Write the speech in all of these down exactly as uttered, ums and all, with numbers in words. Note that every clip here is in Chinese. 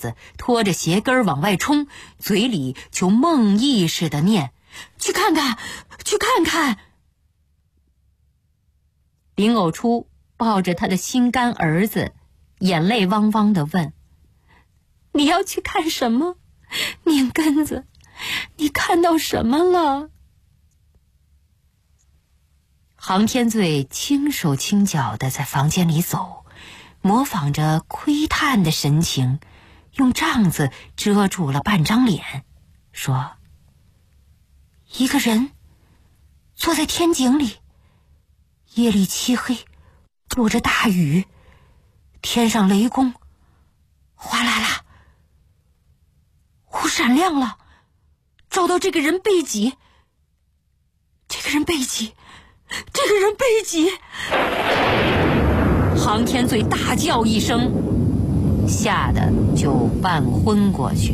子，拖着鞋跟往外冲，嘴里就梦呓似的念：去看看，去看看。林藕初抱着他的心肝儿子，眼泪汪汪地问：你要去看什么？念根子，你看到什么了？杭天醉轻手轻脚地在房间里走，模仿着窥探的神情，用帐子遮住了半张脸，说：一个人坐在天井里，夜里漆黑，落着大雨，天上雷公哗啦啦，忽闪亮了，照到这个人背脊，这个人背脊，这个人背脊。杭天醉大叫一声，吓得就半昏过去。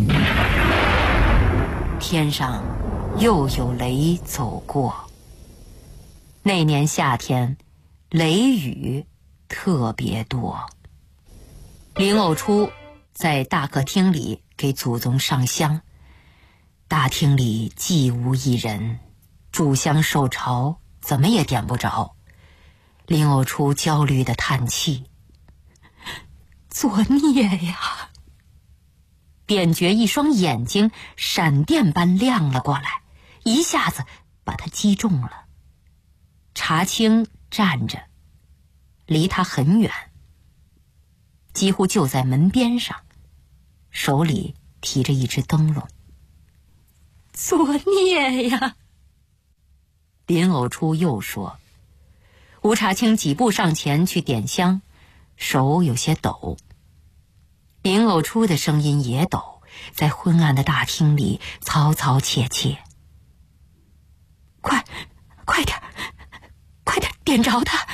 天上又有雷走过。那年夏天，雷雨特别多。林藕初在大客厅里给祖宗上香，大厅里寂无一人，炷香受潮，怎么也点不着。林藕初焦虑地叹气：作孽呀！便觉一双眼睛闪电般亮了过来，一下子把他击中了。茶青站着，离他很远，几乎就在门边上，手里提着一只灯笼。作孽呀！林藕初又说。吴茶青几步上前去点香，手有些抖。林藕初的声音也抖，在昏暗的大厅里嘈嘈切切：快快点快点点着他！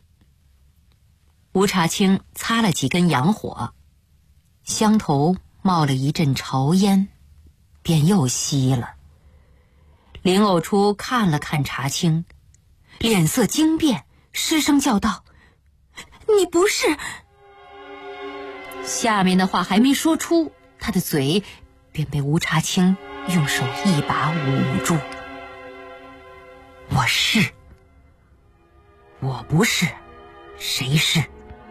吴茶青擦了几根洋火，香头冒了一阵潮烟，便又熄了。林藕初看了看茶青，脸色惊变，失声叫道：你不是……下面的话还没说出，他的嘴便被吴茶青用手一把捂住。我是，我不是，谁是？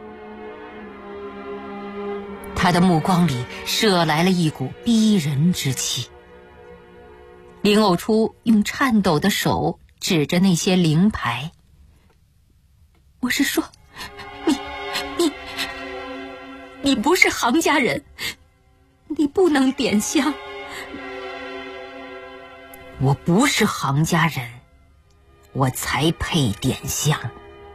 他的目光里射来了一股逼人之气。林藕初用颤抖的手指着那些灵牌：我是说，你你你不是杭家人，你不能点香。我不是杭家人，我才配点香。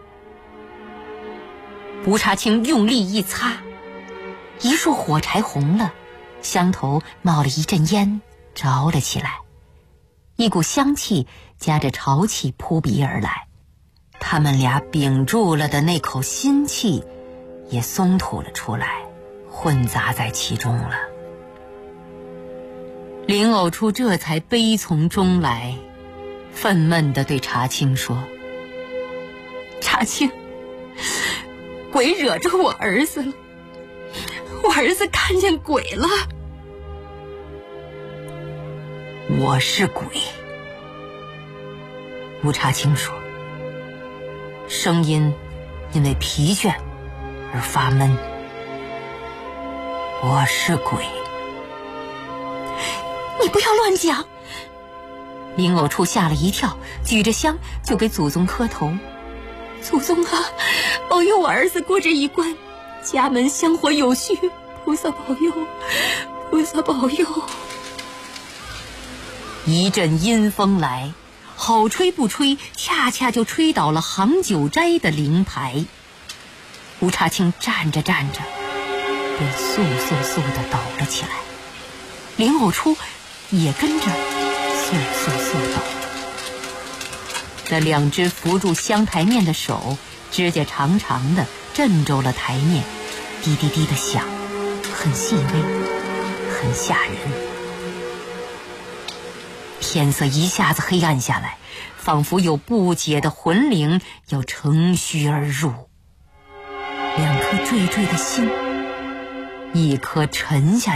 吴茶青用力一擦，一束火柴红了，香头冒了一阵烟，着了起来，一股香气夹着潮气扑鼻而来，他们俩屏住了的那口心气也松吐了出来，混杂在其中了。林藕初这才悲从中来，愤懑地对茶青说：茶青，鬼惹着我儿子了，我儿子看见鬼了。我是鬼，吴茶青说，声音因为疲倦而发闷。我是鬼。你不要乱讲！林藕初吓了一跳，举着香就给祖宗磕头：祖宗啊，保佑我儿子过这一关，家门香火有序，菩萨保佑，菩萨保佑。一阵阴风来，好吹不吹，恰恰就吹倒了杭九斋的灵牌。吴茶青站着站着便簌簌簌地抖了起来，林藕初也跟着簌簌簌抖。那两只扶住香台面的手，指甲长长的，震皱了台面，滴滴滴的响，很细微，很吓人。天色一下子黑暗下来，仿佛有不解的魂灵要乘虚而入。两颗惴惴的心，一颗沉下